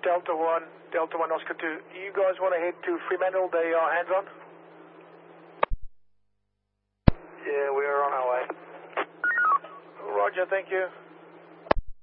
Delta 1, Oscar 2. You guys want to head to Fremantle? They are hands on? Yeah, we are on our way. Roger, thank you.